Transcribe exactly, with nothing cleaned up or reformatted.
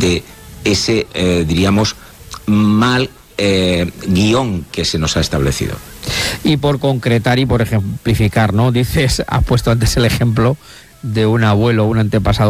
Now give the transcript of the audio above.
de ese, eh, diríamos, mal eh, guión que se nos ha establecido. Y por concretar y por ejemplificar, ¿no? Dices, has puesto antes el ejemplo de un abuelo, un antepasado